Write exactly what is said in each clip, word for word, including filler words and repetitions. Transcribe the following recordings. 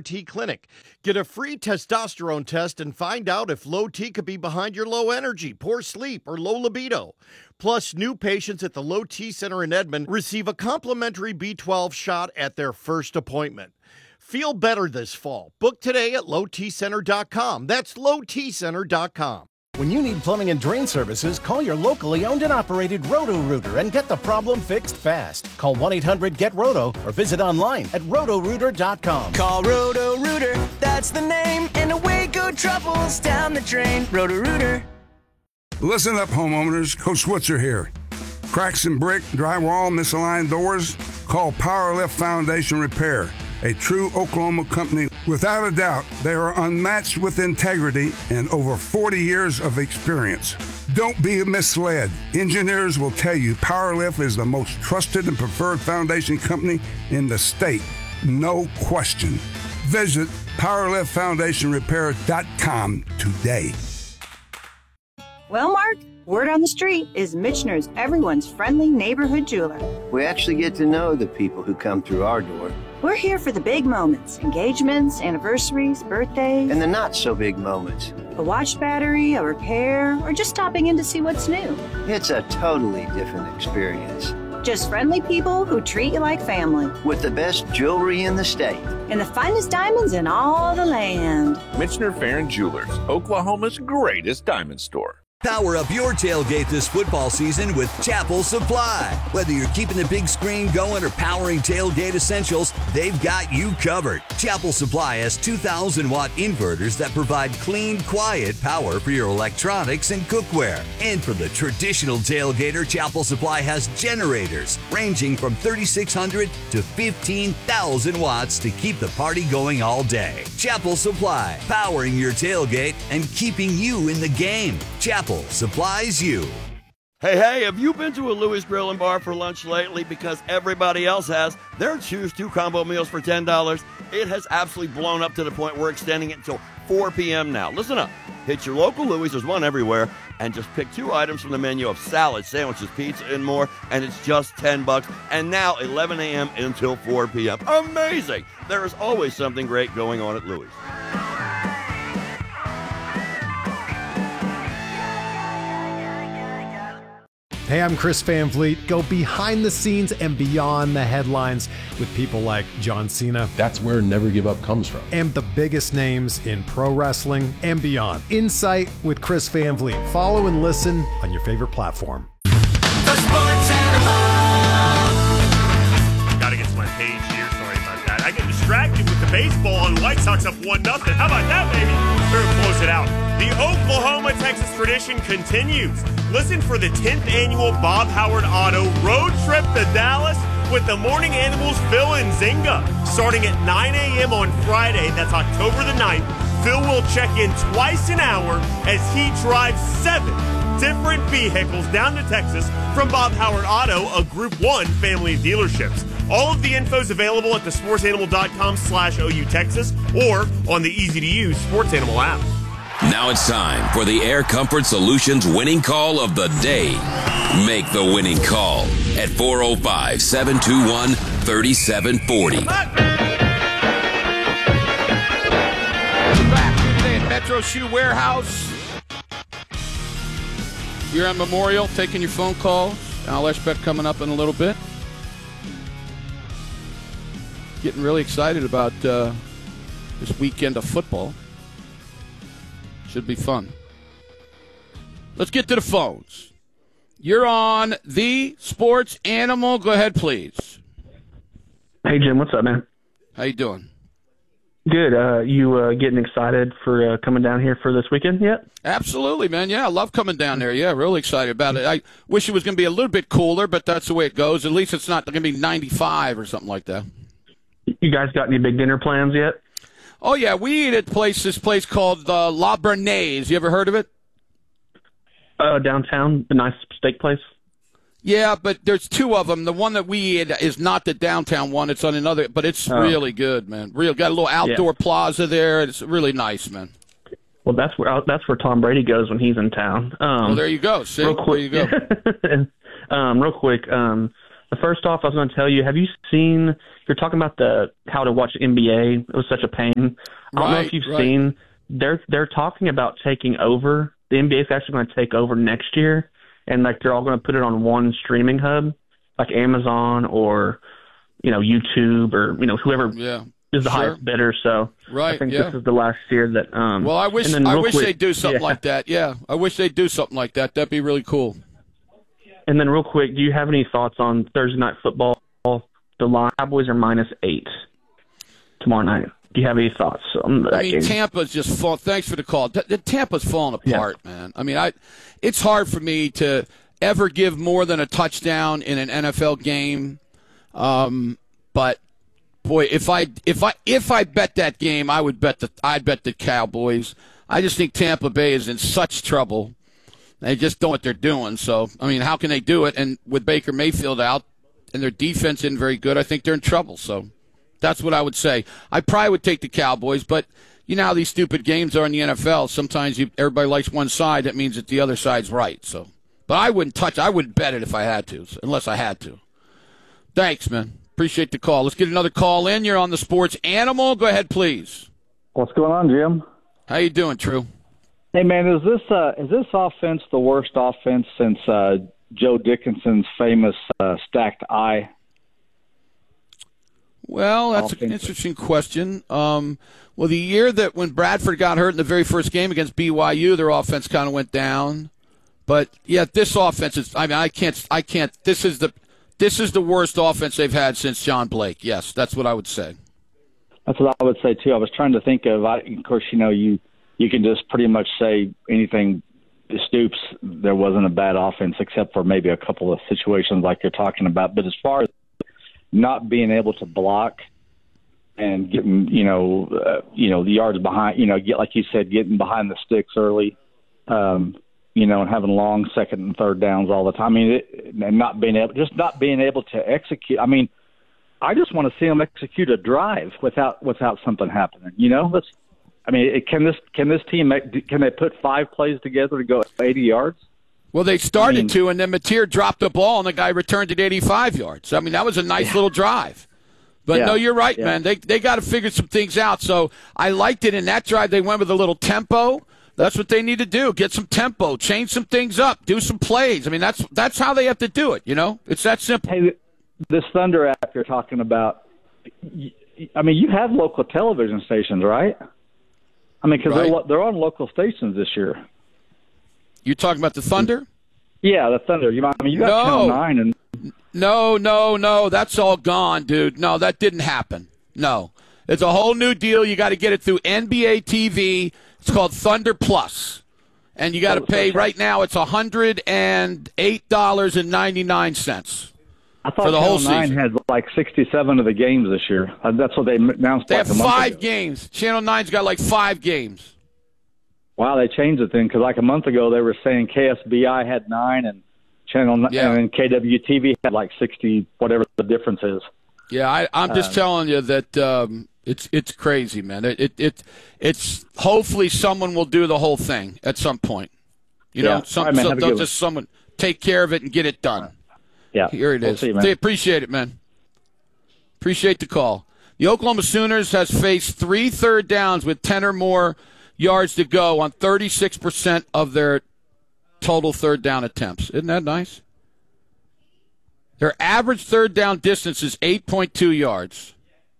T Clinic. Get a free testosterone test and find out if low T could be behind your low energy, poor sleep, or low libido. Plus, new patients at the Low T Center in Edmond receive a complimentary B twelve shot at their first appointment. Feel better this fall. Book today at low t center dot com. That's low t center dot com. When you need plumbing and drain services, call your locally owned and operated Roto-Rooter and get the problem fixed fast. Call one eight hundred get roto or visit online at roto rooter dot com. Call Roto-Rooter, that's the name, and away go troubles down the drain. Roto-Rooter. Listen up, homeowners. Coach Switzer here. Cracks in brick, drywall, misaligned doors? Call Powerlift Foundation Repair, a true Oklahoma company. Without a doubt, they are unmatched with integrity and over forty years of experience. Don't be misled. Engineers will tell you Powerlift is the most trusted and preferred foundation company in the state. No question. Visit powerlift foundation repair dot com today. Well, Mark, word on the street is Michener's everyone's friendly neighborhood jeweler. We actually get to know the people who come through our door. We're here for the big moments, engagements, anniversaries, birthdays. And the not-so-big moments. A watch battery, a repair, or just stopping in to see what's new. It's a totally different experience. Just friendly people who treat you like family. With the best jewelry in the state. And the finest diamonds in all the land. Michener Farron Jewelers, Oklahoma's greatest diamond store. Power up your tailgate this football season with Chapel Supply. Whether you're keeping the big screen going or powering tailgate essentials, they've got you covered. Chapel Supply has two thousand watt inverters that provide clean, quiet power for your electronics and cookware. And for the traditional tailgater, Chapel Supply has generators ranging from thirty-six hundred to fifteen thousand watts to keep the party going all day. Chapel Supply, powering your tailgate and keeping you in the game. Chapel supplies you. Hey, hey, have you been to a Louis Grill and Bar for lunch lately? Because everybody else has. Their Choose Two combo meals for ten dollars. It has absolutely blown up to the point we're extending it until four p.m. now. Listen up. Hit your local Louis, there's one everywhere, and just pick two items from the menu of salad, sandwiches, pizza, and more, and it's just ten bucks. And now eleven a.m. until four p.m. Amazing! There is always something great going on at Louis. Hey, I'm Chris Van Vliet. Go behind the scenes and beyond the headlines with people like John Cena. That's where Never Give Up comes from. And the biggest names in pro wrestling and beyond. Insight with Chris Van Vliet. Follow and listen on your favorite platform. The Sports Animal. Gotta get to my page here. Sorry about that. I get distracted with the baseball and White Sox up one nothing. How about that, baby? We're close it out. The Oklahoma-Texas tradition continues. Listen for the tenth annual Bob Howard Auto Road Trip to Dallas with the Morning Animals Phil and Zinga. Starting at nine a.m. on Friday, that's October the ninth, Phil will check in twice an hour as he drives seven different vehicles down to Texas from Bob Howard Auto, a Group one family of dealerships. All of the info is available at the sports animal dot com slash O U Texas or on the easy-to-use Sports Animal app. Now it's time for the Air Comfort Solutions winning call of the day. Make the winning call at four oh five, seven two one, three seven four oh. Back today at Metro Shoe Warehouse. Here on Memorial, taking your phone calls. Al Eschbeck coming up in a little bit. Getting really excited about uh, this weekend of football. Should be fun. Let's get to the phones. You're on the Sports Animal. Go ahead, please. Hey, Jim. What's up, man? How you doing? Good. Uh, you uh, getting excited for uh, coming down here for this weekend yet? Absolutely, man. Yeah, I love coming down there. Yeah, really excited about it. I wish it was going to be a little bit cooler, but that's the way it goes. At least it's not going to be ninety-five or something like that. You guys got any big dinner plans yet? Oh, yeah, we eat at place, this place called uh, La Bernaise. You ever heard of it? Uh, downtown, the nice steak place? Yeah, but there's two of them. The one that we eat is not the downtown one. It's on another, but it's oh. really good, man. Real got a little outdoor yeah. plaza there. It's really nice, man. Well, that's where that's where Tom Brady goes when he's in town. Um, well, there you go. See? Real quick, there you go. um, real quick, um, First off, I was going to tell you, have you seen, you're talking about the how to watch N B A. It was such a pain. I don't know Right, if you've right. seen, they're, they're talking about taking over. The N B A is actually going to take over next year, and like they're all going to put it on one streaming hub, like Amazon or, you know, YouTube or, you know, whoever Yeah. is the Sure. highest bidder. So Right, I think yeah. this is the last year that. Um, Well, I wish and then I real wish quick- they'd do something yeah. like that. Yeah, I wish they'd do something like that. That'd be really cool. And then real quick, do you have any thoughts on Thursday night football? The line Cowboys are minus eight tomorrow night. Do you have any thoughts on that I mean, game? Tampa's just fall. Thanks for the call. T- the Tampa's falling apart, man. I mean, I. It's hard for me to ever give more than a touchdown in an N F L game. Um, but boy, if I if I if I bet that game, I would bet the I'd bet the Cowboys. I just think Tampa Bay is in such trouble. They just don't know what they're doing. So, I mean, how can they do it? And with Baker Mayfield out and their defense isn't very good, I think they're in trouble. So that's what I would say. I probably would take the Cowboys, but you know how these stupid games are in the N F L. Sometimes you, everybody likes one side. That means that the other side's right. So, but I wouldn't touch. I wouldn't bet it if I had to, unless I had to. Thanks, man. Appreciate the call. Let's get another call in. You're on the Sports Animal. Go ahead, please. What's going on, Jim? How you doing, True? Hey, man, is this uh, is this offense the worst offense since uh, Joe Dickinson's famous uh, stacked eye? Well, that's an interesting question. Um, well, the year that when Bradford got hurt in the very first game against B Y U, their offense kind of went down. But yeah, this offense is. I mean, I can't. I can't. This is the. This is the worst offense they've had since John Blake. Yes, that's what I would say. That's what I would say too. I was trying to think of. I, of course, you know you you can just pretty much say anything. Stoops, there wasn't a bad offense except for maybe a couple of situations like you're talking about. But as far as not being able to block and getting, you know, uh, you know, the yards behind, you know, get like you said, getting behind the sticks early, um, you know, and having long second and third downs all the time. I mean, it, and not being able, just not being able to execute. I mean, I just want to see them execute a drive without without something happening. You know, let's. I mean, it, can this can this team make, can they put five plays together to go eighty yards? Well, they started I mean, to, and then Mateer dropped the ball, and the guy returned it eighty-five yards. I mean, that was a nice Yeah. little drive. But Yeah. no, you're right, Yeah. man. They they got to figure some things out. So I liked it in that drive. They went with a little tempo. That's what they need to do. Get some tempo, change some things up, do some plays. I mean, that's that's how they have to do it. You know, it's that simple. Hey, this Thunder app you're talking about. I mean, you have local television stations, right? I mean, because Right. they're lo- they're on local stations this year. You talking about the Thunder? Yeah, the Thunder. You, I mean, you got No. Channel Nine, and No, no, no. That's all gone, dude. No, that didn't happen. No. It's a whole new deal. You got to get it through N B A T V. It's called Thunder Plus. And you got to pay right now, it's one hundred eight dollars and ninety-nine cents I thought for the Channel whole Nine season. had like sixty-seven of the games this year. Uh, That's what they announced. They like have a month five ago. games. Channel nine's got like five games. Wow, they changed it then because like a month ago they were saying K S B I had nine and Channel Nine Yeah. and K W T V had like sixty, whatever the difference is. Yeah, I, I'm just Um, telling you that um, it's it's crazy, man. It, it it it's hopefully someone will do the whole thing at some point. You Yeah. know, some, All right, man. some- Have a they'll good one. just someone take care of it and get it done. Yeah, Here it We'll is. see, man. They appreciate it, man. Appreciate the call. The Oklahoma Sooners has faced three third downs with ten or more yards to go on thirty-six percent of their total third down attempts. Isn't that nice? Their average third down distance is eight point two yards.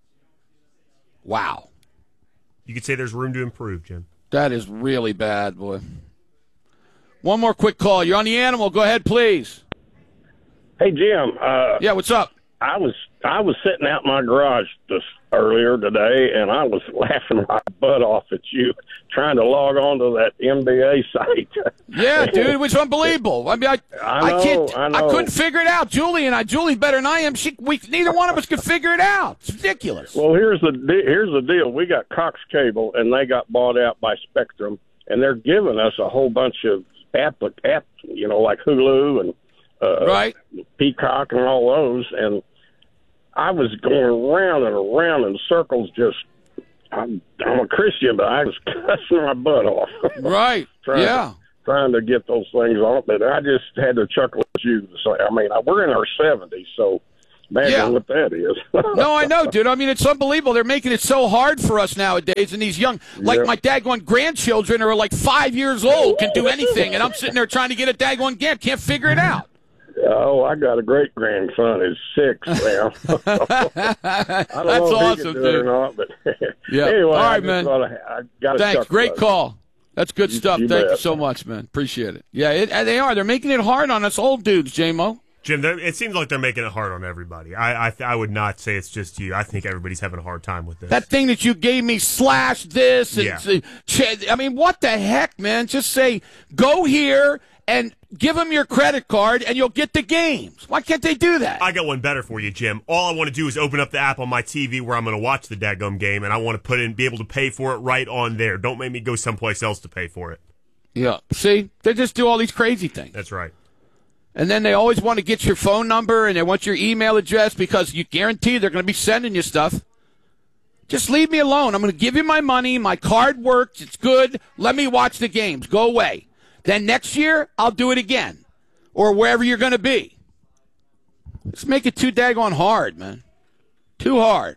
Wow. You could say there's room to improve, Jim. That is really bad, boy. One more quick call. You're on the Animal. Go ahead, please. Hey, Jim. Uh, yeah, what's up? I was I was sitting out in my garage this earlier today, and I was laughing my butt off at you trying to log on to that N B A site. Yeah, dude, it was unbelievable. I mean, I, I know, can't, I know. couldn't figure it out. Julie and I, Julie's better than I am. She, we, neither one of us could figure it out. It's ridiculous. Well, here's the de- here's the deal. We got Cox Cable, and they got bought out by Spectrum, and they're giving us a whole bunch of app, app you know, like Hulu and uh, right. Peacock and all those. And I was going around and around in circles. Just I'm, I'm a Christian, but I was cussing my butt off. Right. trying, Yeah. Trying to get those things on, but I just had to chuckle at you. So I mean, we're in our seventies, so. Imagine Yeah. what that is. No, I know, dude. I mean, it's unbelievable. They're making it so hard for us nowadays. And these young, like Yep. my daggone grandchildren who are like five years old can do anything. And I'm sitting there trying to get a daggone game. Can't figure it out. Oh, I got a great grandson. He's six now. I don't That's know if he awesome, can do it dude. or not, but Yeah. anyway, All I right, just man. thought I, I got Thanks. Great about call. That's good You- stuff. you Thank you bet. so much, man. Appreciate it. Yeah, it, they are. They're making it hard on us old dudes, J-Mo. Jim, they're- it seems like they're making it hard on everybody. I, I I would not say it's just you. I think everybody's having a hard time with this. That thing that you gave me, slash this. And, Yeah. uh, ch- I mean, what the heck, man? Just say, go here and give them your credit card and you'll get the games. Why can't they do that? I got one better for you, Jim. All I want to do is open up the app on my T V where I'm going to watch the daggum game, and I want to put in, be able to pay for it right on there. Don't make me go someplace else to pay for it. Yeah. See? They just do all these crazy things. That's right. And then they always want to get your phone number and they want your email address because you guarantee they're going to be sending you stuff. Just leave me alone. I'm going to give you my money. My card works. It's good. Let me watch the games. Go away. Then next year, I'll do it again. Or wherever you're going to be. Let's make it too daggone hard, man. Too hard.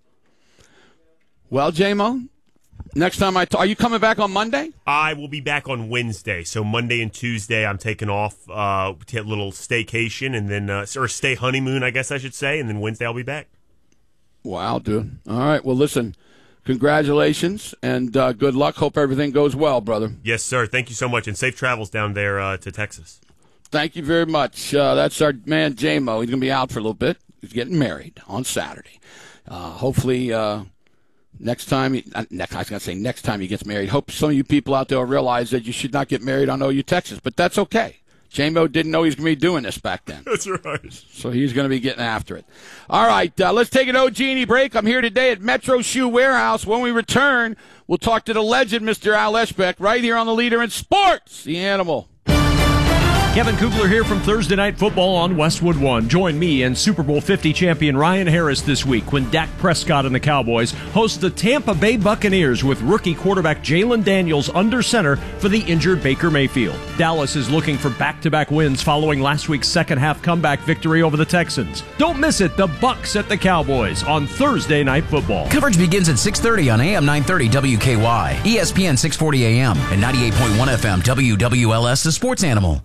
Well, J-Mo, next time I talk, are you coming back on Monday? I will be back on Wednesday. So Monday and Tuesday, I'm taking off uh, to a little staycation, and then uh, or stay honeymoon, I guess I should say, and then Wednesday I'll be back. Wow, dude. All right. Well, listen, congratulations and uh, good luck. Hope everything goes well, brother. Yes, sir. Thank you so much, and safe travels down there uh, to Texas. Thank you very much. Uh, that's our man, J-Mo. He's going to be out for a little bit. He's getting married on Saturday. Uh, hopefully, uh, next time, he, uh, next, I was going to say next time he gets married, hope some of you people out there will realize that you should not get married on O U, Texas. But that's okay. J-Mo didn't know he was going to be doing this back then. That's right. So he's going to be getting after it. All right, uh, let's take an O G&E break. I'm here today at Metro Shoe Warehouse. When we return, we'll talk to the legend, Mister Al Eschbeck, right here on the Leader in Sports, the Animal. Kevin Kugler here from Thursday Night Football on Westwood One. Join me and Super Bowl fifty champion Ryan Harris this week when Dak Prescott and the Cowboys host the Tampa Bay Buccaneers with rookie quarterback Jalen Daniels under center for the injured Baker Mayfield. Dallas is looking for back-to-back wins following last week's second-half comeback victory over the Texans. Don't miss it, the Bucs at the Cowboys on Thursday Night Football. Coverage begins at six thirty on A M nine thirty W K Y, E S P N six forty A M, and ninety-eight point one F M W W L S, the Sports Animal.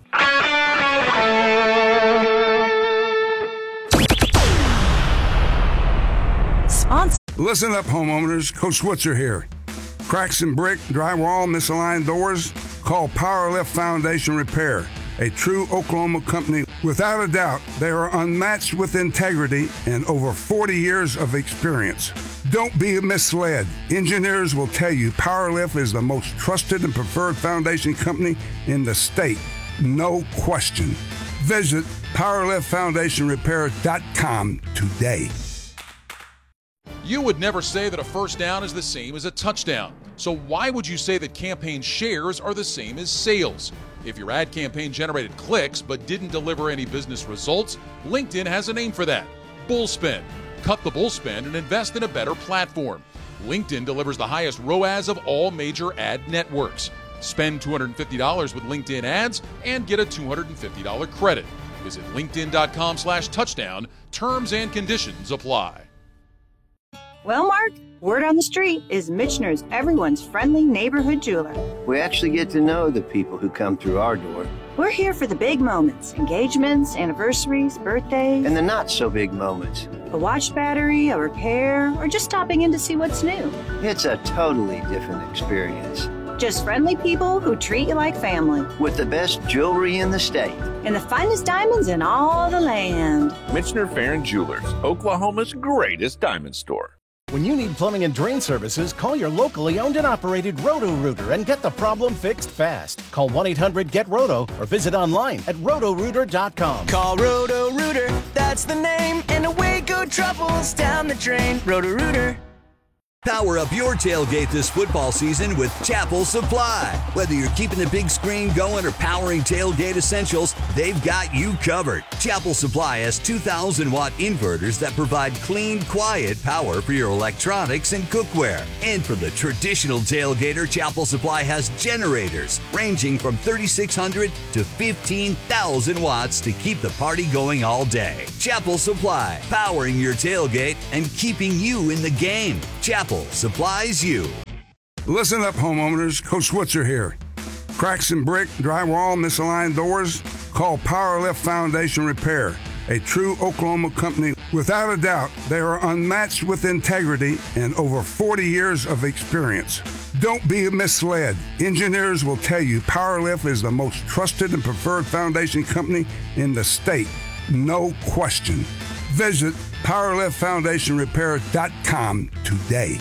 Sponsor. Listen up, homeowners. Coach Switzer here. Cracks in brick, drywall, misaligned doors? Call Powerlift Foundation Repair, a true Oklahoma company. Without a doubt, they are unmatched with integrity and over forty years of experience. Don't be misled. Engineers will tell you Powerlift is the most trusted and preferred foundation company in the state. No question. Visit powerlift foundation repair dot com today. You would never say that a first down is the same as a touchdown. So why would you say that campaign shares are the same as sales? If your ad campaign generated clicks but didn't deliver any business results, LinkedIn has a name for that. Bullspend. Cut the bullspend and invest in a better platform. LinkedIn delivers the highest R O A S of all major ad networks. Spend two hundred fifty dollars with LinkedIn ads and get a two hundred fifty dollars credit. Visit linkedin.com slash touchdown. Terms and conditions apply. Well, Mark, word on the street is Michener's everyone's friendly neighborhood jeweler. We actually get to know the people who come through our door. We're here for the big moments, engagements, anniversaries, birthdays. And the not so big moments. A watch battery, a repair, or just stopping in to see what's new. It's a totally different experience. Just friendly people who treat you like family. With the best jewelry in the state. And the finest diamonds in all the land. Michener Farron Jewelers, Oklahoma's greatest diamond store. When you need plumbing and drain services, call your locally owned and operated Roto-Rooter and get the problem fixed fast. Call one eight hundred get roto or visit online at roto rooter dot com. Call Roto-Rooter, that's the name, and away go troubles down the drain. Roto-Rooter. Power up your tailgate this football season with Chapel Supply. Whether you're keeping the big screen going or powering tailgate essentials, they've got you covered. Chapel Supply has two thousand watt inverters that provide clean, quiet power for your electronics and cookware. And for the traditional tailgater, Chapel Supply has generators ranging from thirty-six hundred to fifteen thousand watts to keep the party going all day. Chapel Supply, powering your tailgate and keeping you in the game. Chapel supplies you. Listen up, homeowners. Coach Switzer here. Cracks in brick, drywall, misaligned doors? Call Powerlift Foundation Repair, a true Oklahoma company. Without a doubt, they are unmatched with integrity and over forty years of experience. Don't be misled. Engineers will tell you Powerlift is the most trusted and preferred foundation company in the state. No question. Visit powerlift foundation repair dot com today.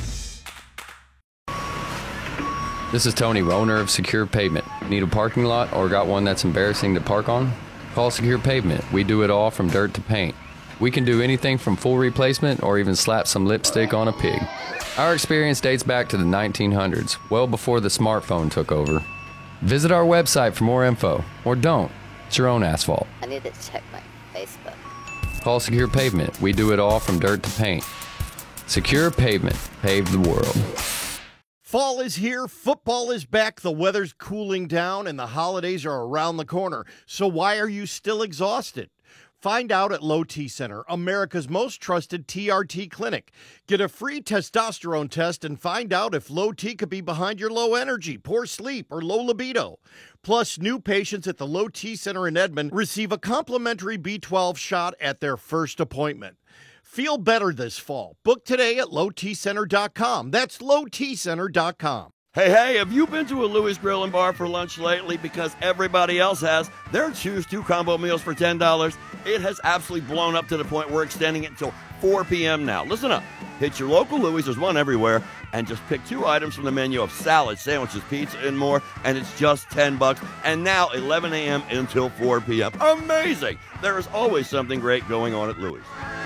This is Tony, owner of Secure Pavement. Need a parking lot or got one that's embarrassing to park on? Call Secure Pavement. We do it all from dirt to paint. We can do anything from full replacement or even slap some lipstick on a pig. Our experience dates back to the nineteen hundreds, well before the smartphone took over. Visit our website for more info, or don't. It's your own asphalt. I need to check my Facebook. Call Secure Pavement. We do it all from dirt to paint. Secure Pavement. Pave the world. Fall is here, football is back, the weather's cooling down, and the holidays are around the corner. So why are you still exhausted? Find out at Low T Center, America's most trusted T R T clinic. Get a free testosterone test and find out if low T could be behind your low energy, poor sleep, or low libido. Plus, new patients at the Low T Center in Edmond receive a complimentary B twelve shot at their first appointment. Feel better this fall. Book today at low t center dot com. That's low t center dot com. Hey, hey, have you been to a Louis Grill and Bar for lunch lately because everybody else has? Their Choose Two combo meals for ten dollars. It has absolutely blown up to the point we're extending it until four p.m. now. Listen up. Hit your local Louis, there's one everywhere, and just pick two items from the menu of salad, sandwiches, pizza, and more, and it's just ten bucks. And now eleven a.m. until four p.m. Amazing! There is always something great going on at Louis.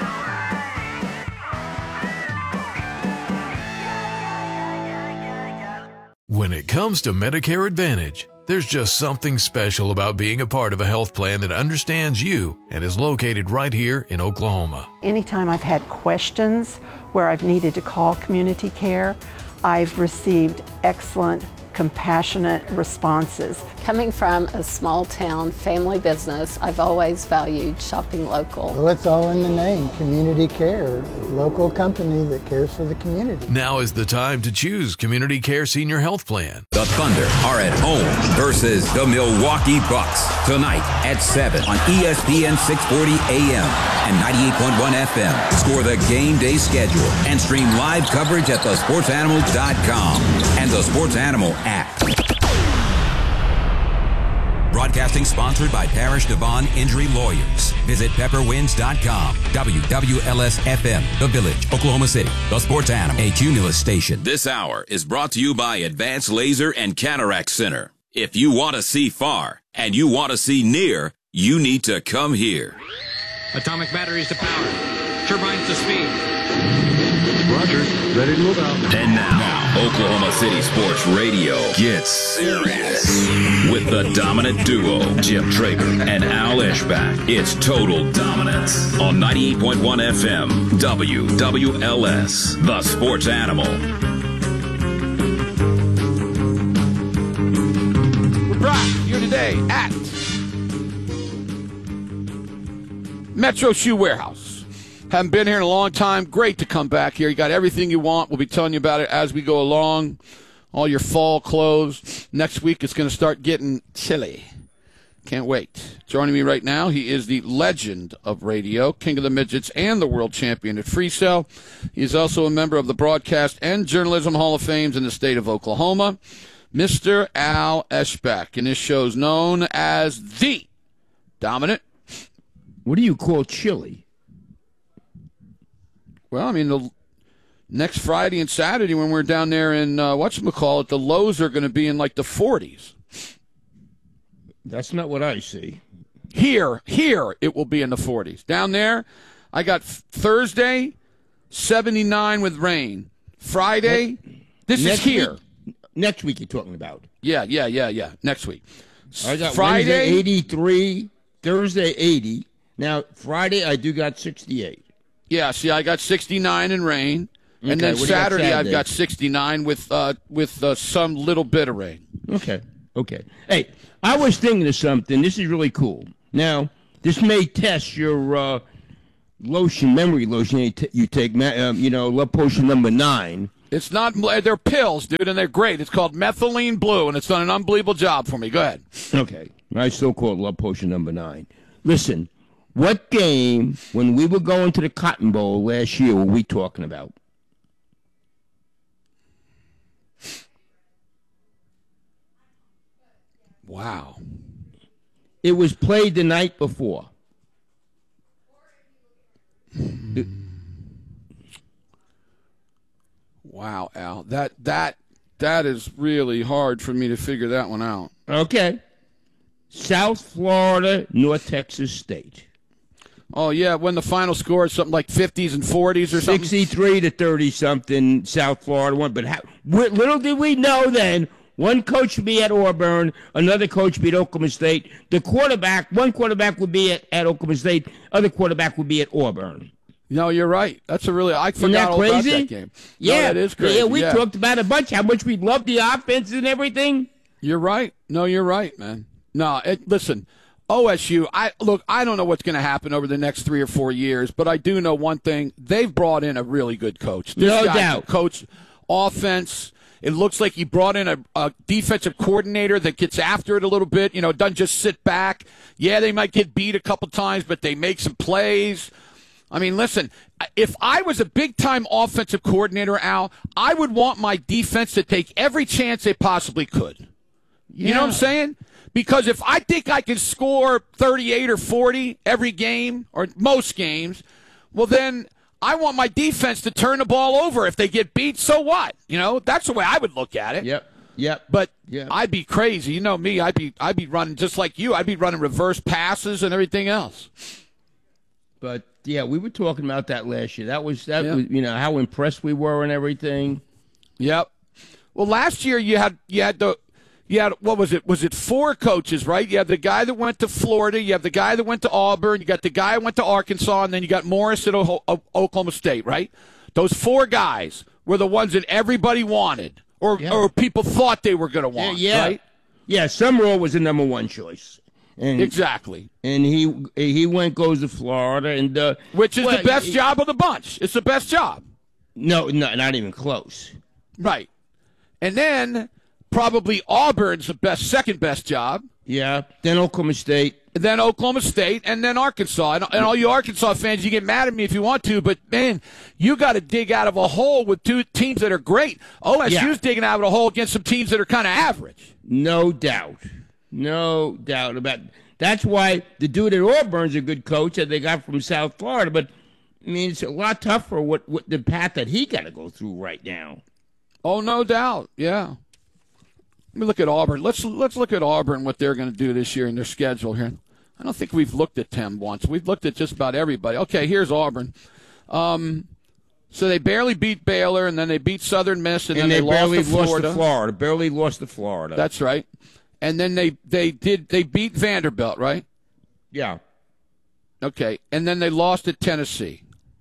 When it comes to Medicare Advantage, there's just something special about being a part of a health plan that understands you and is located right here in Oklahoma. Anytime I've had questions where I've needed to call community care, I've received excellent, compassionate responses. Coming from a small town family business, I've always valued shopping local. Well, it's all in the name, Community Care, local company that cares for the community. Now is the time to choose Community Care Senior Health Plan. The Thunder are at home versus the Milwaukee Bucks tonight at seven on E S P N six forty A M and ninety-eight point one F M. Score the game day schedule and stream live coverage at the sports animal dot com and the Sports Animal app. Broadcasting sponsored by Parish Devon Injury Lawyers. Visit pepper winds dot com. W W L S F M, The Village, Oklahoma City. The Sports Animal, a Cumulus station. This hour is brought to you by Advanced Laser and Cataract Center. If you want to see far and you want to see near, you need to come here. Atomic batteries to power. Turbines to speed. Roger. Ready to move out. And now, now, Oklahoma City Sports Radio gets serious. With the dominant duo, Jim Traeger and Al Eschbach. It's Total Dominance on ninety-eight point one F M, W W L S, The Sports Animal. We're back here today at Metro Shoe Warehouse. Haven't been here in a long time. Great to come back here. You got everything you want. We'll be telling you about it as we go along. All your fall clothes. Next week it's going to start getting chilly. Can't wait. Joining me right now, he is the legend of radio, king of the midgets, and the world champion at Freestyle. He is also a member of the Broadcast and Journalism Hall of Fames in the state of Oklahoma, Mister Al Eschbach. And this show's known as The Dominant. What do you call chilly? Well, I mean, the next Friday and Saturday when we're down there in, uh, whatchamacallit, the lows are going to be in like the forties. That's not what I see. Here, here it will be in the forties. Down there, I got Thursday, seventy-nine with rain. Friday, this next is here. Week, next week you're talking about. Yeah, yeah, yeah, yeah. Next week. I got Friday, Wednesday eighty-three, Thursday eighty. Now, Friday I do got sixty-eight. Yeah, see, I got sixty-nine in rain. And Okay, then what do you got Saturday, I've Saturday? got sixty-nine with uh, with uh, some little bit of rain. Okay, okay. Hey, I was thinking of something. This is really cool. Now, this may test your uh, lotion, memory lotion you, t- you take, ma- um, you know, Love Potion number nine. It's not, they're pills, dude, and they're great. It's called Methylene Blue, and it's done an unbelievable job for me. Go ahead. Okay, I still call it Love Potion number nine. Listen, what game, when we were going to the Cotton Bowl last year, were we talking about? Wow. It was played the night before. Wow, Al. That that that is really hard for me to figure that one out. Okay. South Florida, North Texas State. Oh, yeah, when the final score is something like fifties and forties or something. sixty-three to thirty-something, South Florida won. But how, little did we know then, one coach would be at Auburn, another coach would be at Oklahoma State. The quarterback, one quarterback would be at, at Oklahoma State, other quarterback would be at Auburn. No, you're right. That's a really, I Isn't forgot that all crazy? about that game. Yeah, no, that is crazy. Yeah, we yeah. talked about a bunch, how much we love the offense and everything. You're right. No, you're right, man. No, it, listen, O S U, I look, I don't know what's going to happen over the next three or four years, but I do know one thing. They've brought in a really good coach. This No guy doubt. can coach offense. It looks like he brought in a, a defensive coordinator that gets after it a little bit, you know, doesn't just sit back. Yeah, they might get beat a couple times, but they make some plays. I mean, listen, if I was a big-time offensive coordinator, Al, I would want my defense to take every chance they possibly could. You know what I'm saying? Because if I think I can score thirty-eight or forty every game, or most games, well, then I want my defense to turn the ball over. If they get beat, so what? You know, that's the way I would look at it. Yep. Yep. But Yep. I'd be crazy. You know me. I'd be I'd be running just like you. I'd be running reverse passes and everything else. But yeah, we were talking about that last year. That was that Yeah. was you know how impressed we were and everything. Yep. Well, last year you had you had the you had what was it? Was it four coaches, right? You had the guy that went to Florida, you have the guy that went to Auburn, you got the guy that went to Arkansas, and then you got Morris at o- o- Oklahoma State, right? Those four guys were the ones that everybody wanted, or Yeah. or people thought they were going to want, yeah, right? Yeah, Summerall was the number one choice. And, Exactly. And he he went goes to Florida and uh, Which is well, the best he- job of the bunch. It's the best job. No, no, not even close. Right. And then probably Auburn's the best, second best job. Yeah. Then Oklahoma State. And then Oklahoma State, and then Arkansas. And, and all you Arkansas fans, you get mad at me if you want to, but, man, you got to dig out of a hole with two teams that are great. O S U's Yeah. digging out of a hole against some teams that are kind of average. No doubt. No doubt about that's why the dude at Auburn's a good coach that they got from South Florida, but I mean it's a lot tougher what, what the path that he got to go through right now. Oh, no doubt. Yeah. Let me look at Auburn. Let's let's look at Auburn, what they're going to do this year in their schedule here. I don't think we've looked at them once. We've looked at just about everybody. Okay, here's Auburn. Um, so they barely beat Baylor, and then they beat Southern Miss, and, And then they, they, barely lost to Florida. lost to Florida. Barely lost to Florida. That's right. And then they, they did they beat Vanderbilt, right? Yeah. Okay. And then they lost at Tennessee.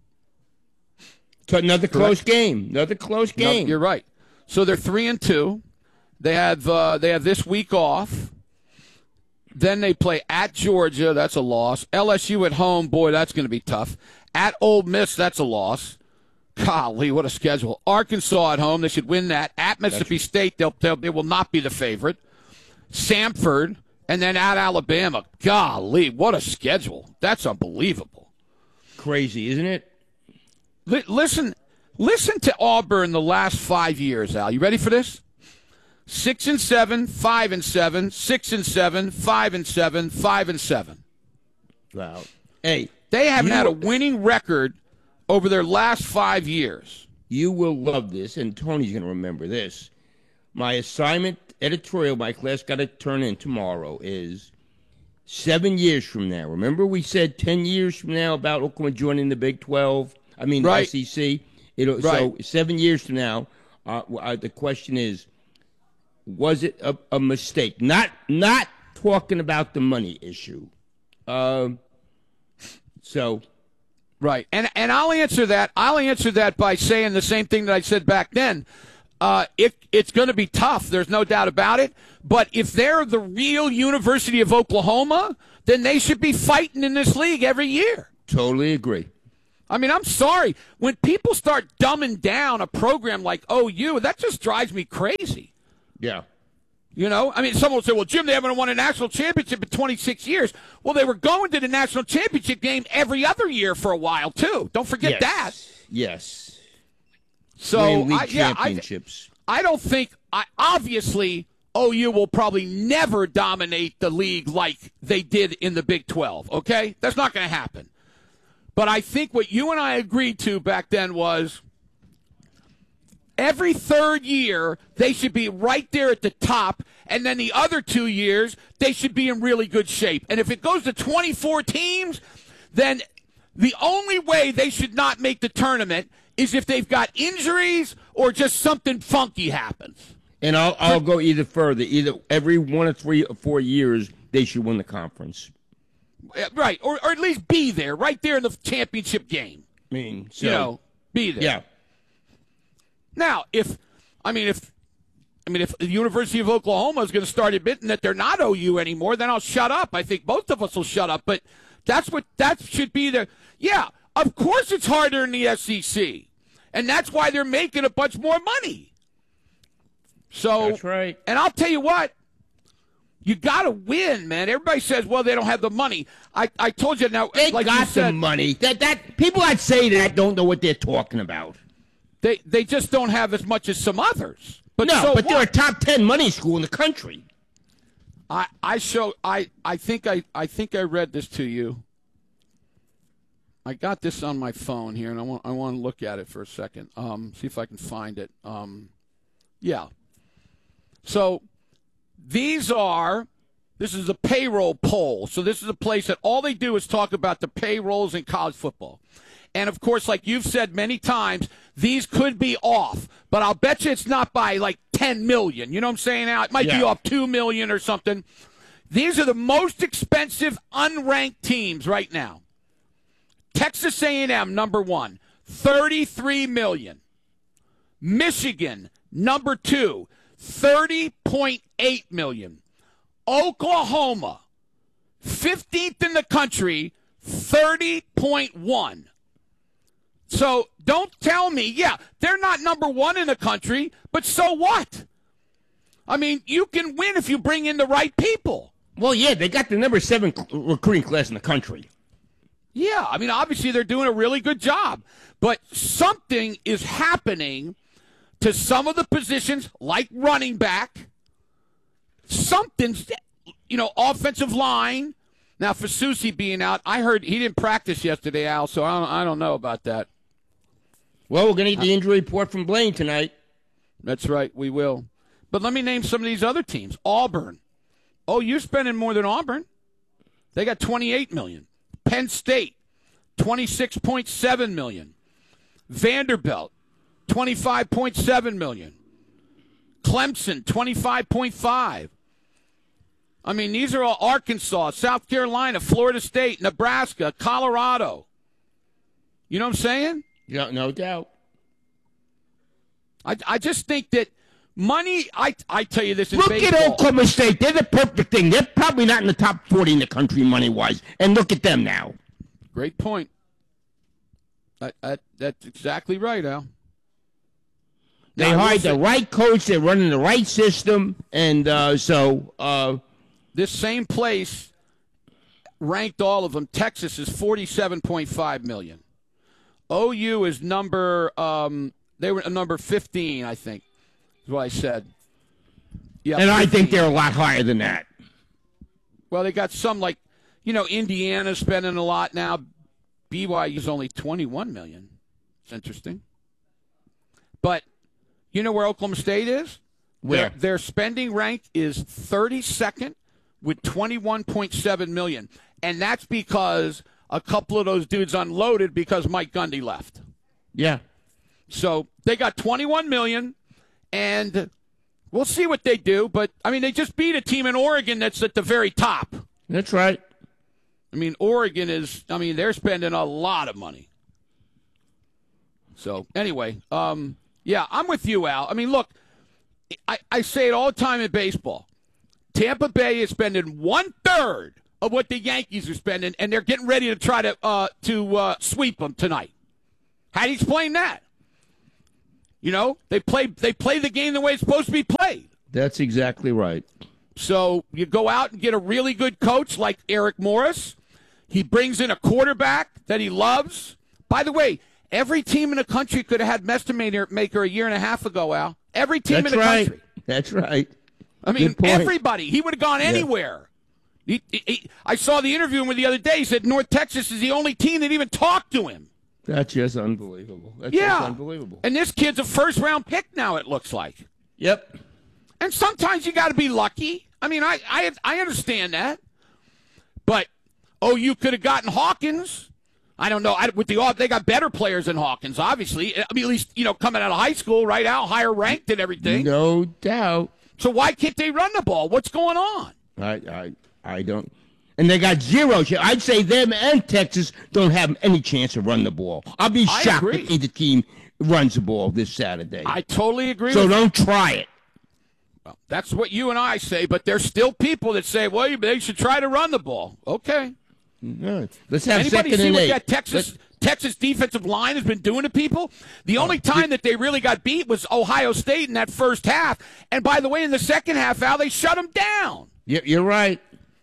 So another close Correct. game. Another close No, game. you're right. So they're three and two. They have uh, they have this week off. Then they play at Georgia. That's a loss. L S U at home. Boy, that's going to be tough. At Ole Miss, that's a loss. Golly, what a schedule. Arkansas at home. They should win that. At Mississippi State, they'll, they'll, they will not be the favorite. Samford, and then at Alabama. Golly, what a schedule. That's unbelievable. Crazy, isn't it? Li- listen, listen to Auburn the last five years, Al. You ready for this? Six and seven, five and seven, six and seven, five and seven, five and seven. Wow. Hey, they haven't you- had a winning record over their last five years. You will love this, and Tony's going to remember this. My assignment, editorial, my class got to turn in tomorrow, is seven years from now. Remember we said ten years from now about Oklahoma joining the Big twelve? I mean, Right. S E C. It'll, Right. So seven years from now, uh, uh, the question is, was it a, a mistake? Not not talking about the money issue. Um, so, right, and and I'll answer that. I'll answer that by saying the same thing that I said back then. Uh, it it's going to be tough. There's no doubt about it. But if they're the real University of Oklahoma, then they should be fighting in this league every year. Totally agree. I mean, I'm sorry. When people start dumbing down a program like O U, that just drives me crazy. Yeah. You know, I mean, someone will say, well, Jim, they haven't won a national championship in twenty-six years. Well, they were going to the national championship game every other year for a while, too. Don't forget Yes. that. Yes. So, Winning league I, yeah, I, championships. I don't think, I, obviously, O U will probably never dominate the league like they did in the Big twelve, okay? That's not going to happen. But I think what you and I agreed to back then was every third year they should be right there at the top, and then the other two years they should be in really good shape. And if it goes to twenty-four teams, then the only way they should not make the tournament is if they've got injuries or just something funky happens. And I'll I'll go either further. Either every one or three or four years they should win the conference. Right, or, or at least be there, right there in the championship game. I mean, so, you know, be there. Yeah. Now, if I mean if I mean if the University of Oklahoma is going to start admitting that they're not O U anymore, then I'll shut up. I think both of us will shut up. But that's what that should be the yeah. Of course, it's harder in the S E C, and that's why they're making a bunch more money. So that's right. And I'll tell you what. You got to win, man. Everybody says, well, they don't have the money. I, I told you now. They like got you said, the money. That that people that say that don't know what they're talking about. They they just don't have as much as some others. But no, so but what? they're a top ten money school in the country. I I show I, I think I I think I read this to you. I got this on my phone here, and I want I want to look at it for a second. Um, see if I can find it. Um, yeah. So. These are, this is a payroll poll. So this is a place that all they do is talk about the payrolls in college football. And, of course, like you've said many times, these could be off. But I'll bet you it's not by, like, ten million. You know what I'm saying now? It might Yeah. be off two million or something. These are the most expensive unranked teams right now. Texas A and M, number one, thirty-three million dollars. Michigan, number two, thirty point eight million dollars. Oklahoma, fifteenth in the country, thirty point one. So don't tell me, yeah, they're not number one in the country, but so what? I mean, you can win if you bring in the right people. Well, yeah, they got the number seven recruiting class in the country. Yeah, I mean, obviously they're doing a really good job, but something is happening to some of the positions, like running back, something's, you know, offensive line. Now, for Susie being out, I heard he didn't practice yesterday, Al, so I don't, I don't know about that. Well, we're going to get the injury report from Blaine tonight. That's right, we will. But let me name some of these other teams. Auburn. Oh, you're spending more than Auburn. They got twenty-eight million dollars. Penn State, twenty-six point seven million dollars. Vanderbilt, twenty-five point seven million dollars. Clemson, twenty-five point five. I mean, these are all Arkansas, South Carolina, Florida State, Nebraska, Colorado. You know what I'm saying? Yeah, no doubt. I, I just think that money, I I tell you this in Look baseball. at Oklahoma State. They're the perfect thing. They're probably not in the top forty in the country money-wise. And look at them now. Great point. I, I, that's exactly right, Al. They Now, I will hired the say- right coach. They're running the right system. And uh, so... Uh, This same place ranked all of them. Texas is forty-seven point five million. O U is number um, they were number fifteen, I think. Is what I said. Yeah, and I fifteen. think they're a lot higher than that. Well, they got some like, you know, Indiana's spending a lot now. B Y U's only twenty-one million. It's interesting. But you know where Oklahoma State is? Where? Their, their spending rank is thirty-second with twenty-one point seven million. And that's because a couple of those dudes unloaded because Mike Gundy left. Yeah. So they got twenty-one million dollars, and we'll see what they do. But, I mean, they just beat a team in Oregon that's at the very top. That's right. I mean, Oregon is, I mean, they're spending a lot of money. So, anyway, um, yeah, I'm with you, Al. I mean, look, I, I say it all the time in baseball. Tampa Bay is spending one-third of what the Yankees are spending, and they're getting ready to try to uh, to uh, sweep them tonight. How do you explain that? You know, they play they play the game the way it's supposed to be played. That's exactly right. So you go out and get a really good coach like Eric Morris. He brings in a quarterback that he loves. By the way, every team in the country could have had Messermaker a year and a half ago, Al. Every team That's in the right. country. That's right. I mean, Good point. everybody. He would have gone anywhere. He, he, he, I saw the interview with him the other day. He said North Texas is the only team that even talked to him. That's just unbelievable. That's yeah. just unbelievable. And this kid's a first-round pick now, it looks like. Yep. And sometimes you got to be lucky. I mean, I, I I understand that. But, oh, you could have gotten Hawkins. I don't know. I, with the they got better players than Hawkins, obviously. I mean, at least, you know, coming out of high school, right, Al? Higher ranked and everything. No doubt. So why can't they run the ball? What's going on? I I, I don't. And they got zero chance. I'd say them and Texas don't have any chance to run the ball. I'll be I shocked agree. if either team runs the ball this Saturday. I totally agree so with you. don't try it. Well, that's what you and I say, but there's still people that say, well, they should try to run the ball. Okay. Right. Let's have Anybody second see and what eight. that Texas Let's, Texas defensive line has been doing to people? The only time that they really got beat was Ohio State in that first half. And by the way, in the second half, Al, they shut them down. Yeah, you're right.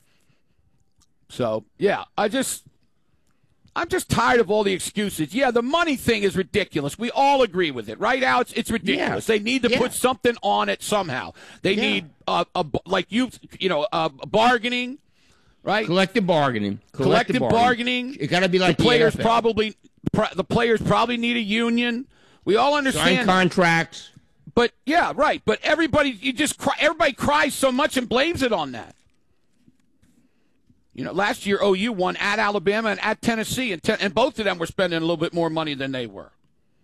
So, yeah, I just, I'm just tired of all the excuses. Yeah, the money thing is ridiculous. We all agree with it, right, Al? It's, it's ridiculous. Yeah. They need to Yeah. put something on it somehow. They Yeah. need, uh, a, like you, you know, uh, bargaining, right? collective bargaining. Collective bargaining. It got to be like the players N F L. probably, pr- the players probably need a union. We all understand Sign that. contracts. But yeah, right. But everybody, you just cry, everybody cries so much and blames it on that. You know, last year O U won at Alabama and at Tennessee, and, ten, and both of them were spending a little bit more money than they were.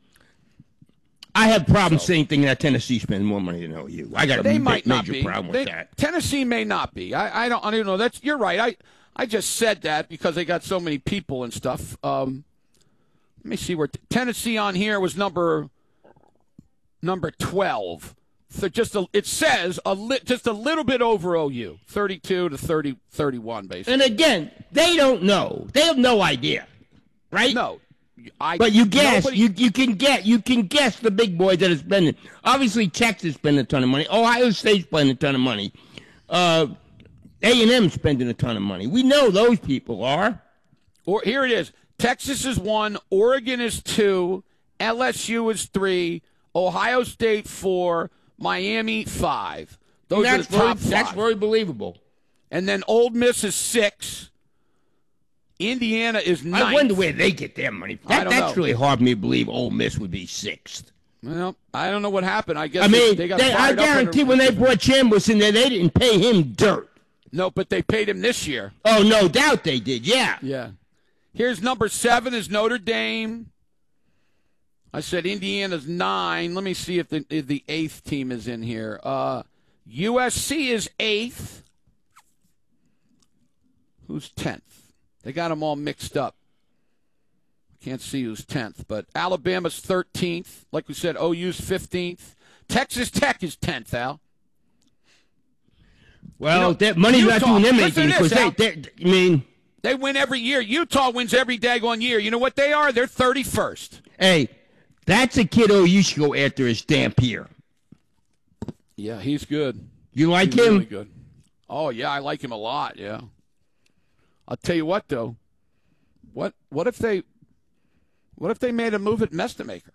I have problems So- saying thinking that Tennessee spends more money than O U. I got a They ma- might not major be. problem They- with that. Tennessee may not be. I, I don't. I don't know. That's you're right. I I just said that because they got so many people and stuff. Um, let me see where Tennessee on here was number number twelve. So just a, it says a li, just a little bit over O U, thirty-two to thirty, thirty-one, basically. And again, they don't know. They have no idea, right? No, I. But you guess. nobody- You you can get. You can guess the big boys that are spending. Obviously, Texas spending a ton of money. Ohio State spending a ton of money. Uh, A and M spending a ton of money. We know those people are. Or here it is. Texas is one. Oregon is two. L S U is three. Ohio State four. Miami five. Those that's are the top very, five. That's very believable. And then Ole Miss is six. Indiana is ninth. I wonder where they get their money from. I That, don't that's know. really hard for me to believe Ole Miss would be sixth. Well, I don't know what happened. I guess I mean, they, they got they, I fired up guarantee under- when they brought Chambers in there, they didn't pay him dirt. No, but they paid him this year. Oh, no doubt they did, yeah. Yeah. Here's number seven is Notre Dame. I said Indiana's nine. Let me see if the if the eighth team is in here. Uh, U S C is eighth. Who's tenth? They got them all mixed up. Can't see who's tenth, but Alabama's thirteenth. Like we said, O U's fifteenth. Texas Tech is tenth, Al. Well, You know, that money's not Utah- doing them listen anything to this, because Al. they, they, I mean, They win every year. Utah wins every daggone year. You know what they are? They're thirty-first. hey, that's a kid oh you should go after is Dampier. Yeah, he's good. You like He's him? really good. Oh, yeah, I like him a lot, yeah. I'll tell you what, though. What what if they what if they made a move at Messermaker?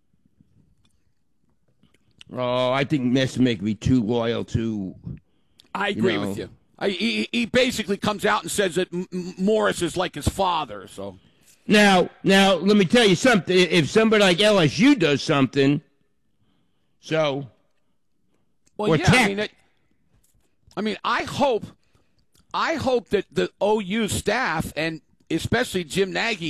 Oh, I think Messi make me too loyal to. I agree you know, with you. I, he, he basically comes out and says that M- M- Morris is like his father, so. Now, now, let me tell you something. If somebody like L S U does something, so. Well, or yeah, Tech. I mean, it, I mean, I hope, I hope that the O U staff and especially Jim Nagy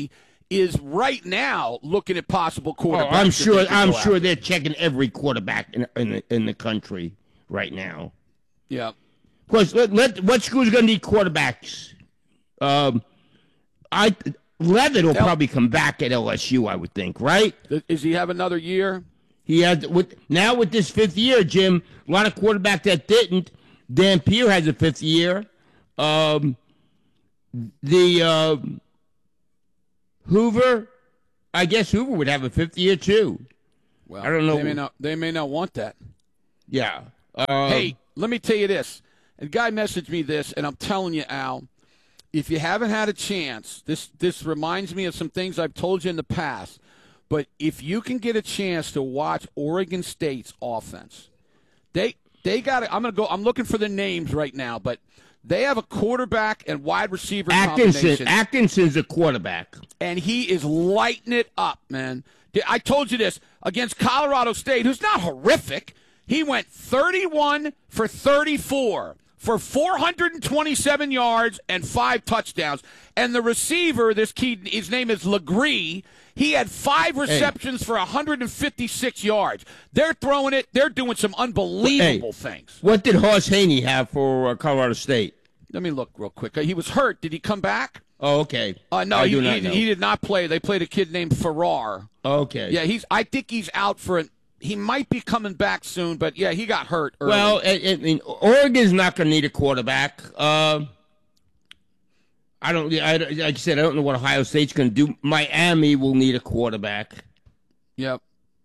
is right now looking at possible quarterbacks. Oh, I'm that sure. they could I'm go sure after. they're checking every quarterback in in the, in the country right now. Yeah. Of course, let, let what school's going to need quarterbacks? Um, I Levitt will probably come back at L S U. I would think, right? Does he have another year? He has with now with this fifth year, Jim. A lot of quarterbacks that didn't. Dan Pierre has a fifth year. Um, the uh, Hoover, I guess Hoover would have a fifth year too. Well, I don't know. They may not. They may not want that. Yeah. Um, Hey, let me tell you this. A guy messaged me this, and I'm telling you, Al, if you haven't had a chance, this this reminds me of some things I've told you in the past. But if you can get a chance to watch Oregon State's offense, they they got. I'm gonna go. I'm looking for the names right now, but they have a quarterback and wide receiver Atkinson. combination, Atkinson's a quarterback, and he is lighting it up, man. I told you this against Colorado State, who's not horrific. He went thirty-one for thirty-four for four hundred twenty-seven yards and five touchdowns. And the receiver, this kid, his name is Legree. He had five receptions hey. for one hundred fifty-six yards. They're throwing it. They're doing some unbelievable hey, things. What did Hoss Haney have for uh, Colorado State? Let me look real quick. He was hurt. Did he come back? Oh, okay. Uh, no, I he, do not he, know. he did not play. They played a kid named Farrar. Okay. Yeah, he's. I think he's out for an. He might be coming back soon, but yeah, he got hurt early. Well, I, I mean, Oregon's not going to need a quarterback. Uh, I don't. I, like I said, I don't know what Ohio State's going to do. Miami will need a quarterback. Yep.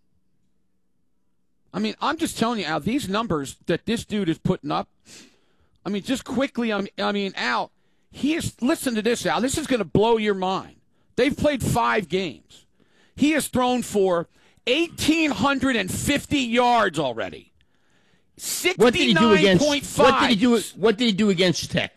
I mean, I'm just telling you, Al, these numbers that this dude is putting up. I mean, just quickly. I mean, I mean, Al, he is. Listen to this, Al. This is going to blow your mind. They've played five games. He has thrown for one thousand eight hundred fifty yards already. What did he do against? sixty-nine point five. What did he do? What did he do against Tech?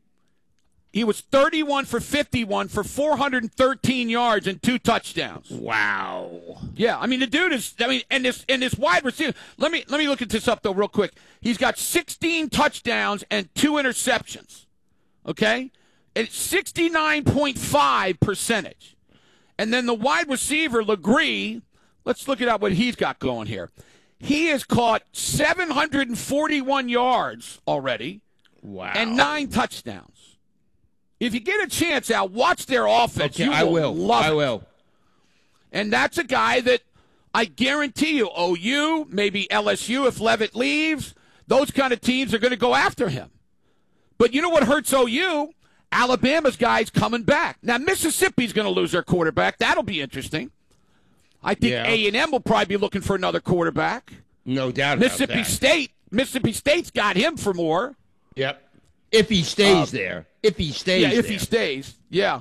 He was thirty-one for fifty-one for four hundred thirteen yards and two touchdowns. Wow. Yeah, I mean the dude is. I mean, and this and this wide receiver. Let me let me look at this up though real quick. He's got sixteen touchdowns and two interceptions. Okay, and sixty-nine point five percentage. And then the wide receiver Legree. Let's look at what he's got going here. He has caught seven hundred forty-one yards already. Wow. And nine touchdowns. If you get a chance, Al, watch their offense. Okay, you will I will. love I it. will. And that's a guy that I guarantee you, O U, maybe L S U if Levitt leaves, those kind of teams are going to go after him. But you know what hurts O U? Alabama's guys coming back. Now, Mississippi's going to lose their quarterback. That'll be interesting. I think Yeah. A and M will probably be looking for another quarterback. No doubt Mississippi about that. State, Mississippi State's got him for more. Yep. If he stays Uh, there. If he stays yeah, there. if he stays, yeah.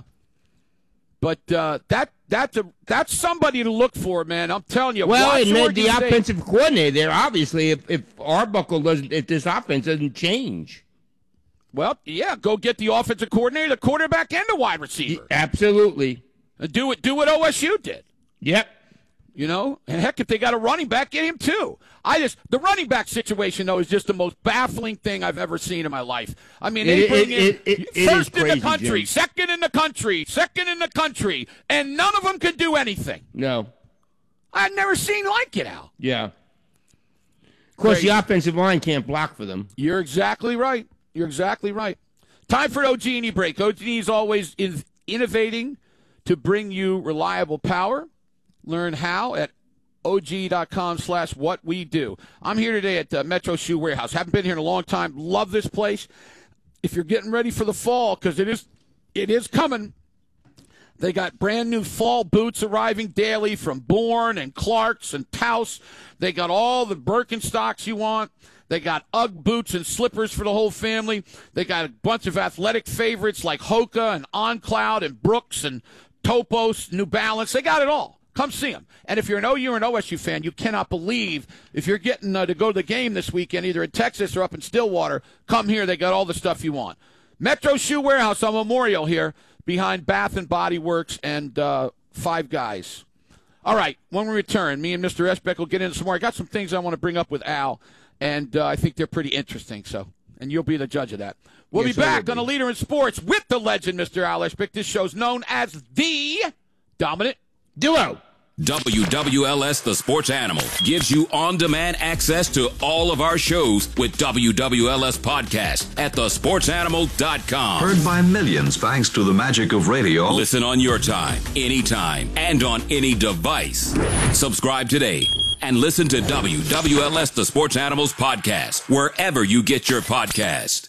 But uh, that that's a that's somebody to look for, man. I'm telling you. Well, watch and then Oregon the State. offensive coordinator there, obviously, if, if Arbuckle doesn't, if this offense doesn't change. Well, yeah, go get the offensive coordinator, the quarterback, and the wide receiver. Absolutely. And do it. Do what O S U did. Yep. You know, and heck, if they got a running back, get him too. I just the running back situation though is just the most baffling thing I've ever seen in my life. I mean, they It- bring it- in it- it- it first is in crazy, the country, Jim. second in the country, second in the country, and none of them can do anything. No. I've never seen like it, Al. Yeah. Of course, Crazy. the offensive line can't block for them. You're exactly right. You're exactly right. Time for an O G and E break. O G is always in- innovating to bring you reliable power. Learn how at Og.com slash what we do. I'm here today at uh, Metro Shoe Warehouse. Haven't been here in a long time. Love this place. If you're getting ready for the fall, because it is, it is coming, they got brand new fall boots arriving daily from Bourne and Clark's and Taos. They got all the Birkenstocks you want. They got Ugg boots and slippers for the whole family. They got a bunch of athletic favorites like Hoka and On Cloud and Brooks and Topos, New Balance. They got it all. Come see them. And if you're an O U or an O S U fan, you cannot believe if you're getting uh, to go to the game this weekend, either in Texas or up in Stillwater, come here. They got all the stuff you want. Metro Shoe Warehouse on Memorial here behind Bath and Body Works and uh, Five Guys. All right, when we return, me and Mister Esbeck will get into some more. I got some things I want to bring up with Al, and uh, I think they're pretty interesting. So, and you'll be the judge of that. We'll Yes, be I back will on be. A Leader in Sports with the legend, Mister Al Esbeck. This show's known as the Dominant. Duo. W W L S The Sports Animal gives you on-demand access to all of our shows with W W L S Podcast at the sports animal dot com. Heard by millions thanks to the magic of radio. Listen on your time, anytime, and on any device. Subscribe today and listen to W W L S The Sports Animals Podcast wherever you get your podcast.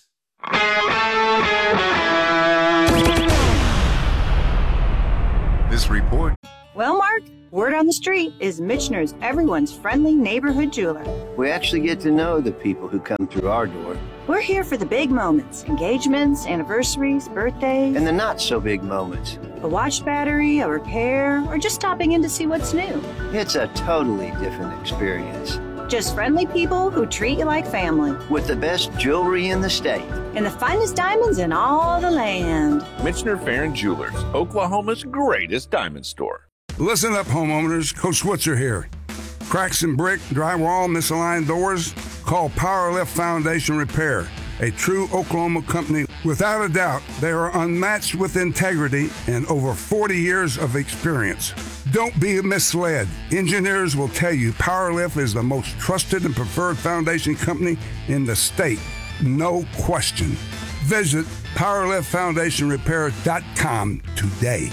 This report. Well, Mark, word on the street is Michener's everyone's friendly neighborhood jeweler. We actually get to know the people who come through our door. We're here for the big moments, engagements, anniversaries, birthdays. And the not so big moments. A watch battery, a repair, or just stopping in to see what's new. It's a totally different experience. Just friendly people who treat you like family. With the best jewelry in the state. And the finest diamonds in all the land. Michener Farron Jewelers, Oklahoma's greatest diamond store. Listen up, homeowners. Coach Switzer here. Cracks in brick, drywall, misaligned doors? Call Powerlift Foundation Repair, a true Oklahoma company. Without a doubt, they are unmatched with integrity and over forty years of experience. Don't be misled. Engineers will tell you Powerlift is the most trusted and preferred foundation company in the state. No question. Visit powerlift foundation repair dot com today.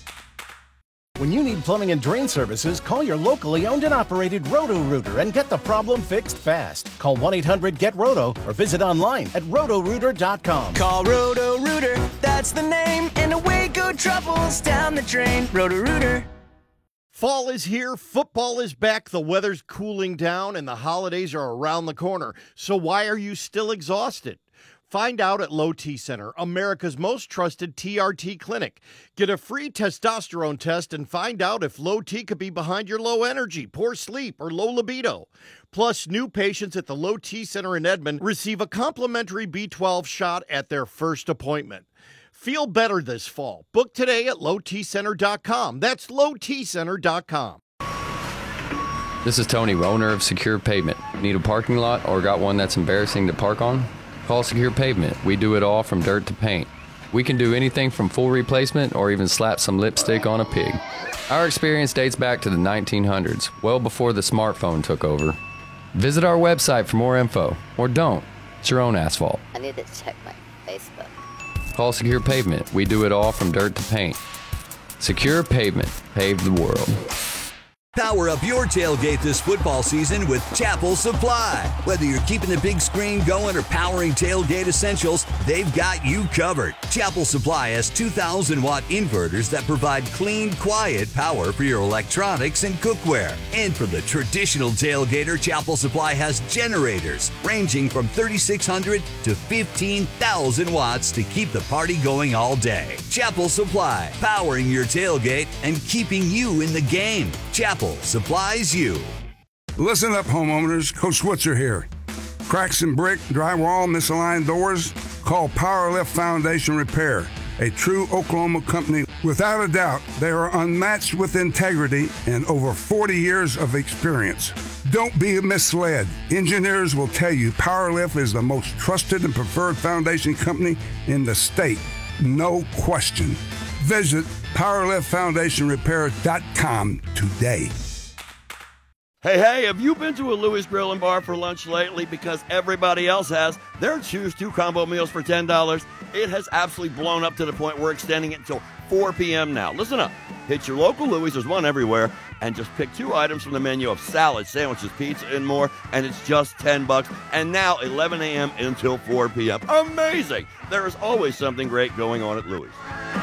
When you need plumbing and drain services, call your locally owned and operated Roto-Rooter and get the problem fixed fast. Call one eight hundred get roto or visit online at roto rooter dot com. Call Roto-Rooter, that's the name, and away go troubles down the drain. Roto-Rooter. Fall is here, football is back, the weather's cooling down, and the holidays are around the corner. So why are you still exhausted? Find out at Low T Center, America's most trusted T R T clinic. Get a free testosterone test and find out if low T could be behind your low energy, poor sleep, or low libido. Plus, new patients at the Low T Center in Edmond receive a complimentary B twelve shot at their first appointment. Feel better this fall. Book today at low t center dot com. That's low t center dot com. This is Tony, owner of Secure Pavement. Need a parking lot or got one that's embarrassing to park on? Call Secure Pavement. We do it all from dirt to paint. We can do anything from full replacement or even slap some lipstick on a pig. Our experience dates back to the nineteen hundreds, well before the smartphone took over. Visit our website for more info, or don't. It's your own asphalt. I need to check my Facebook. Call Secure Pavement. We do it all from dirt to paint. Secure Pavement. Pave the world. Power up your tailgate this football season with Chapel Supply. Whether you're keeping the big screen going or powering tailgate essentials, they've got you covered. Chapel Supply has two thousand watt inverters that provide clean, quiet power for your electronics and cookware. And for the traditional tailgater, Chapel Supply has generators ranging from thirty-six hundred to fifteen thousand watts to keep the party going all day. Chapel Supply, powering your tailgate and keeping you in the game. Chapel supplies you. Listen up, homeowners. Coach Switzer here. Cracks in brick, drywall, misaligned doors? Call Powerlift Foundation Repair, a true Oklahoma company. Without a doubt, they are unmatched with integrity and over forty years of experience. Don't be misled. Engineers will tell you Powerlift is the most trusted and preferred foundation company in the state. No question. Visit powerlift foundation repair dot com today. Hey, hey, have you been to a Louis Grill and Bar for lunch lately? Because everybody else has. Their Choose Two combo meals for ten dollars. It has absolutely blown up to the point we're extending it until four p.m. now. Listen up. Hit your local Louis, there's one everywhere, and just pick two items from the menu of salad, sandwiches, pizza, and more, and it's just ten bucks. And now eleven a.m. until four p.m. Amazing! There is always something great going on at Louis.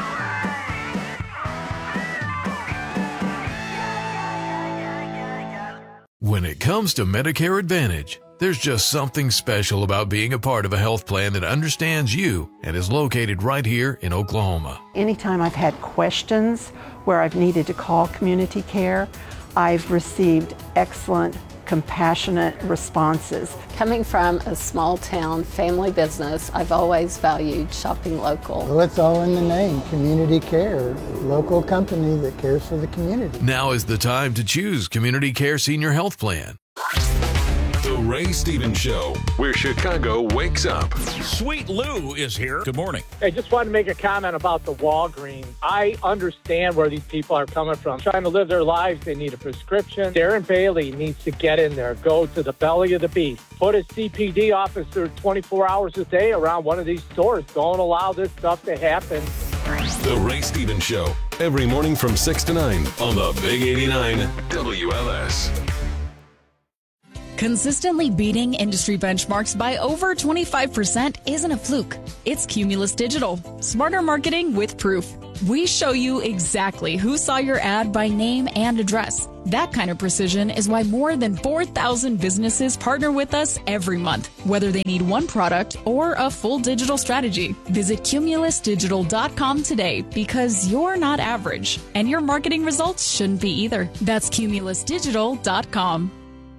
When it comes to Medicare Advantage, there's just something special about being a part of a health plan that understands you and is located right here in Oklahoma. Anytime I've had questions where I've needed to call community care, I've received excellent, compassionate responses. Coming from a small town family business, I've always valued shopping local. Well, it's all in the name, community care, local company that cares for the community. Now is the time to choose Community Care Senior Health Plan. The Ray Stevens Show, where Chicago wakes up. Sweet Lou is here. Good morning. I just wanted to make a comment about the Walgreens. I understand where these people are coming from. Trying to live their lives, they need a prescription. Darren Bailey needs to get in there, go to the belly of the beast. Put a C P D officer twenty-four hours a day around one of these stores. Don't allow this stuff to happen. The Ray Stevens Show, every morning from six to nine on the Big eighty-nine W L S. Consistently beating industry benchmarks by over twenty-five percent isn't a fluke. It's Cumulus Digital. Smarter marketing with proof. We show you exactly who saw your ad by name and address. That kind of precision is why more than four thousand businesses partner with us every month, whether they need one product or a full digital strategy. Visit cumulus digital dot com today because you're not average, and your marketing results shouldn't be either. That's cumulus digital dot com.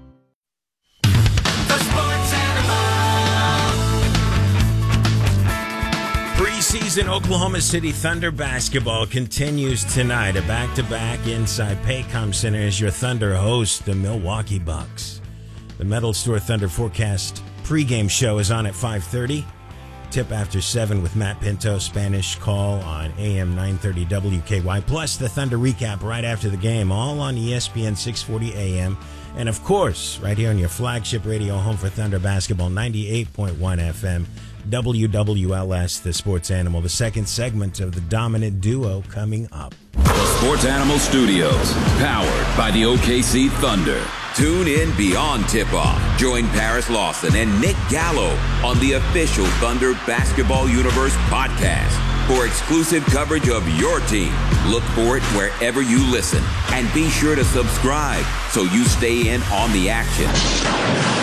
Preseason Oklahoma City Thunder basketball continues tonight. A back-to-back inside Paycom Center as your Thunder host the Milwaukee Bucks. The Metal Store Thunder Forecast pregame show is on at five thirty. Tip after seven with Matt Pinto, Spanish Call on A M nine thirty W K Y. Plus the Thunder recap right after the game, all on E S P N six forty A M. And, of course, right here on your flagship radio home for Thunder basketball, ninety-eight point one F M. W W L S, the Sports Animal, the second segment of the dominant duo coming up. The Sports Animal Studios, powered by the O K C Thunder. Tune in beyond tip-off. Join Paris Lawson and Nick Gallo on the official Thunder Basketball Universe podcast for exclusive coverage of your team. Look for it wherever you listen, and be sure to subscribe so you stay in on the action.